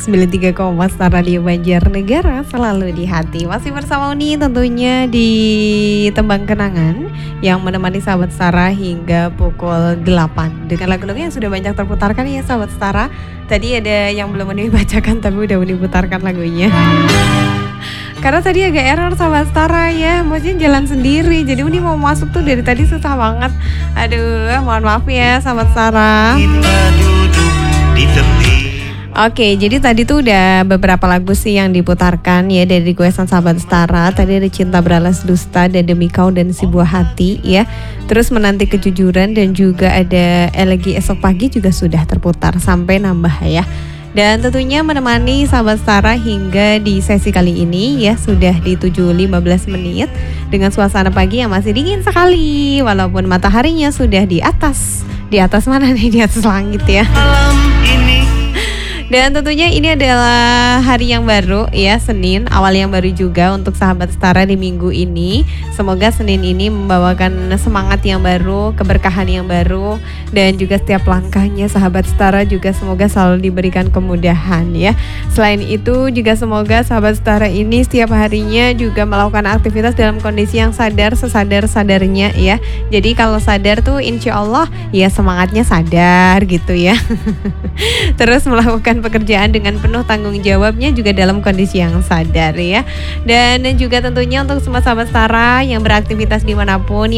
93,4 Star Radio Banjarnegara, selalu di hati. Masih bersama Uni tentunya di Tembang Kenangan yang menemani sahabat Stara hingga pukul 8 dengan lagu-lagu yang sudah banyak terputarkan ya sahabat Stara. Tadi ada yang belum Uni bacakan tapi udah Uni putarkan lagunya. Karena tadi agak error sahabat Stara ya, maksudnya jalan sendiri. Jadi Uni mau masuk tuh dari tadi susah banget. Aduh, mohon maaf ya sahabat Stara. Oke, jadi tadi tuh udah beberapa lagu sih yang diputarkan ya dari requestan sahabat Stara. Tadi ada Cinta Beralas Dusta dan Demi Kau dan Si Buah Hati ya. Terus Menanti Kejujuran dan juga ada Elegi Esok Pagi juga sudah terputar sampai nambah ya. Dan tentunya menemani sahabat Stara hingga di sesi kali ini ya sudah di 7.15 menit dengan suasana pagi yang masih dingin sekali walaupun mataharinya sudah di atas mana nih, di atas langit ya. Dan tentunya ini adalah hari yang baru ya, Senin, awal yang baru juga untuk sahabat Stara di minggu ini. Semoga Senin ini membawakan semangat yang baru, keberkahan yang baru, dan juga setiap langkahnya sahabat Stara juga semoga selalu diberikan kemudahan ya. Selain itu juga semoga sahabat Stara ini setiap harinya juga melakukan aktivitas dalam kondisi yang sadar, sesadar-sadarnya ya. Jadi kalau sadar tuh insya Allah ya semangatnya sadar gitu ya. Terus melakukan pekerjaan dengan penuh tanggung jawabnya juga dalam kondisi yang sadar ya. Dan juga tentunya untuk semua sahabat Stara yang beraktivitas dimanapun